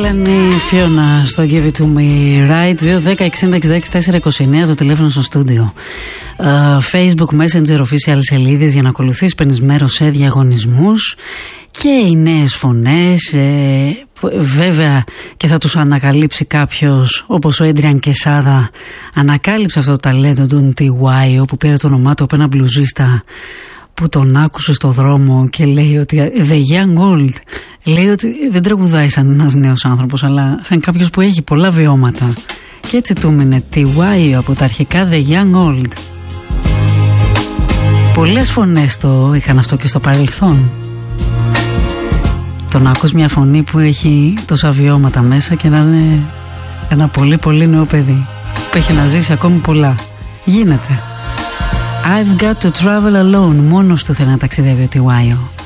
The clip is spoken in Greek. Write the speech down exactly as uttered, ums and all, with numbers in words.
Μέλανη Φιώνα στο Give It To Me Right. Δύο δέκα εξήντα εξήντα έξι τετρακόσια είκοσι εννέα το τηλέφωνο στο στούντιο. uh, Facebook Messenger official σελίδες για να ακολουθείς, παίρνεις μέρος σε διαγωνισμούς και οι νέες φωνές, ε, βέβαια, και θα τους ανακαλύψει κάποιος, όπως ο Έντριαν Κεσάδα ανακάλυψε αυτό το ταλέντο του ντι γουάι, όπου πήρε το όνομά του από ένα μπλουζίστα που τον άκουσε στο δρόμο και λέει ότι The Young Old, λέει ότι δεν τραγουδάει σαν ένας νέος άνθρωπος, αλλά σαν κάποιος που έχει πολλά βιώματα. Και έτσι του μείνε ντι γουάι από τα αρχικά The Young Old. Πολλές φωνές το είχαν αυτό και στο παρελθόν. Το να ακούς μια φωνή που έχει τόσα βιώματα μέσα και να είναι ένα πολύ πολύ νέο παιδί που έχει να ζήσει ακόμη πολλά. Γίνεται. I've got to travel alone. Μόνος του θέλει να ταξιδεύει ο ντι γουάι.